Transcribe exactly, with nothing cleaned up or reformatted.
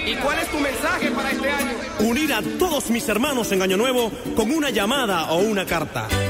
¿Y cuál es tu mensaje para este año? Unir a todos mis hermanos en Año Nuevo con una llamada o una carta.